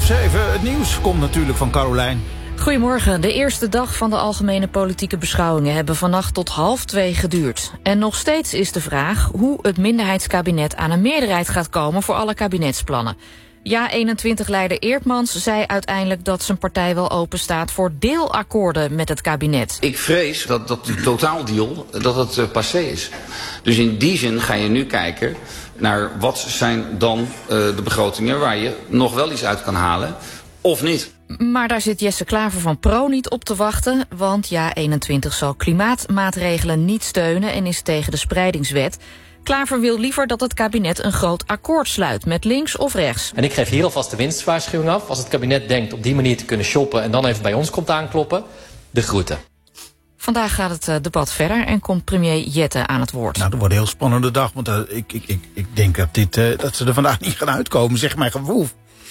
7:30. Het nieuws komt natuurlijk van Carolijn. Goedemorgen. De eerste dag van de algemene politieke beschouwingen hebben vannacht tot 1:30 geduurd. En nog steeds is de vraag hoe het minderheidskabinet aan een meerderheid gaat komen voor alle kabinetsplannen. Ja21-leider Eertmans zei uiteindelijk dat zijn partij wel open staat voor deelakkoorden met het kabinet. Ik vrees dat die totaaldeal dat het passé is. Dus in die zin ga je nu kijken naar wat zijn dan de begrotingen waar je nog wel iets uit kan halen of niet. Maar daar zit Jesse Klaver van Pro niet op te wachten, want Ja21 zal klimaatmaatregelen niet steunen en is tegen de spreidingswet. Klaver wil liever dat het kabinet een groot akkoord sluit met links of rechts. En ik geef hier alvast de winstwaarschuwing af. Als het kabinet denkt op die manier te kunnen shoppen en dan even bij ons komt aankloppen, de groeten. Vandaag gaat het debat verder en komt premier Jette aan het woord. Nou, dat wordt een heel spannende dag, want ik denk dat ze er vandaag niet gaan uitkomen, zeg maar gevoel.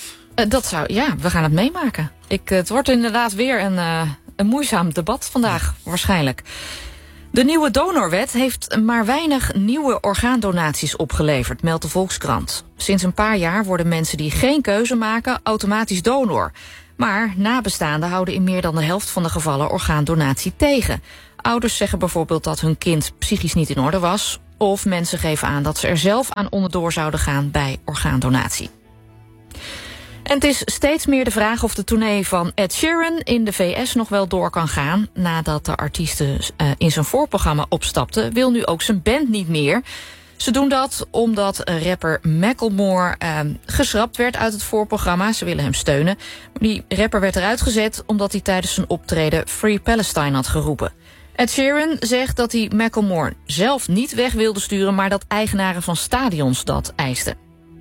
We gaan het meemaken. Het wordt inderdaad weer een moeizaam debat vandaag, waarschijnlijk. De nieuwe donorwet heeft maar weinig nieuwe orgaandonaties opgeleverd, meldt de Volkskrant. Sinds een paar jaar worden mensen die geen keuze maken automatisch donor. Maar nabestaanden houden in meer dan de helft van de gevallen orgaandonatie tegen. Ouders zeggen bijvoorbeeld dat hun kind psychisch niet in orde was, of mensen geven aan dat ze er zelf aan onderdoor zouden gaan bij orgaandonatie. En het is steeds meer de vraag of de tournee van Ed Sheeran in de VS nog wel door kan gaan. Nadat de artiesten in zijn voorprogramma opstapte, wil nu ook zijn band niet meer. Ze doen dat omdat rapper Macklemore geschrapt werd uit het voorprogramma. Ze willen hem steunen. Die rapper werd eruit gezet omdat hij tijdens zijn optreden Free Palestine had geroepen. Ed Sheeran zegt dat hij Macklemore zelf niet weg wilde sturen, maar dat eigenaren van stadions dat eisten.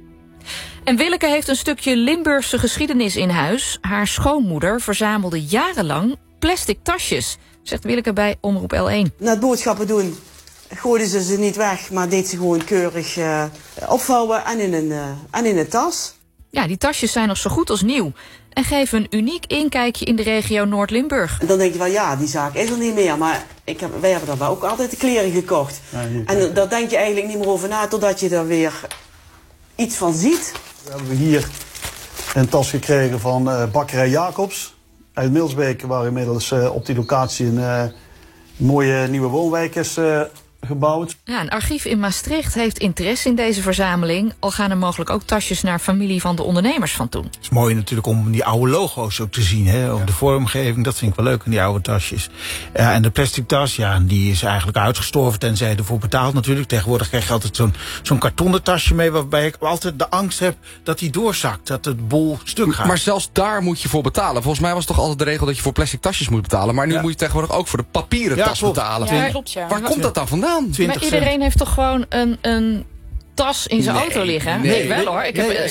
En Willeke heeft een stukje Limburgse geschiedenis in huis. Haar schoonmoeder verzamelde jarenlang plastic tasjes, zegt Willeke bij Omroep L1. Na het boodschappen doen gooiden ze niet weg, maar deed ze gewoon keurig opvouwen en in een tas. Ja, die tasjes zijn nog zo goed als nieuw en geven een uniek inkijkje in de regio Noord-Limburg. En dan denk je van ja, die zaak is er niet meer, maar wij hebben daar wel ook altijd de kleren gekocht. En daar denk je eigenlijk niet meer over na totdat je er weer iets van ziet. We hebben hier een tas gekregen van bakkerij Jacobs uit Milsbeek, waar inmiddels op die locatie een mooie nieuwe woonwijk is gebouwd. Ja, een archief in Maastricht heeft interesse in deze verzameling. Al gaan er mogelijk ook tasjes naar familie van de ondernemers van toen. Het is mooi natuurlijk om die oude logo's ook te zien, hè? Op de vormgeving, dat vind ik wel leuk in die oude tasjes. En de plastic tas, ja, die is eigenlijk uitgestorven tenzij je ervoor betaalt natuurlijk. Tegenwoordig krijg je altijd zo'n kartonnen tasje mee, waarbij ik altijd de angst heb dat die doorzakt, dat het bol stuk gaat. Maar zelfs daar moet je voor betalen. Volgens mij was het toch altijd de regel dat je voor plastic tasjes moet betalen. Maar nu moet je tegenwoordig ook voor de papieren tas betalen. Ja, klopt, ja. Waar komt dat dan vandaan? Maar iedereen heeft toch gewoon een tas in zijn auto liggen? Nee, wel hoor.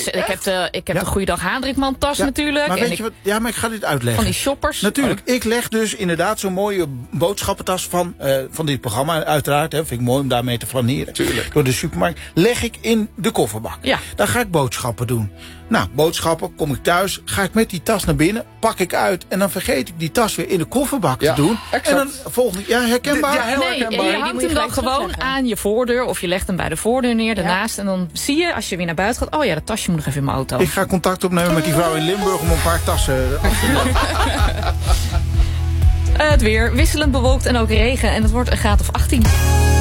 Ik heb de Goeiedag Hendrikman tas natuurlijk. Maar weet je wat? Ja, maar ik ga dit uitleggen. Van die shoppers. Natuurlijk. Ik leg dus inderdaad zo'n mooie boodschappentas van dit programma uiteraard. Hè, vind ik mooi om daarmee te flaneren. Tuurlijk. Door de supermarkt. Leg ik in de kofferbak. Ja. Dan ga ik boodschappen doen. Nou, boodschappen, kom ik thuis, ga ik met die tas naar binnen, pak ik uit en dan vergeet ik die tas weer in de kofferbak te doen. Exact. En dan volgende, ja, herkenbaar? Ja, heel herkenbaar. Je hangt hem dan gewoon aan je voordeur of je legt hem bij de voordeur neer daarnaast. En dan zie je, als je weer naar buiten gaat, oh ja, dat tasje moet nog even in mijn auto. Ik ga contact opnemen met die vrouw in Limburg om een paar tassen af te nemen. Het weer wisselend bewolkt en ook regen en het wordt een graad of 18.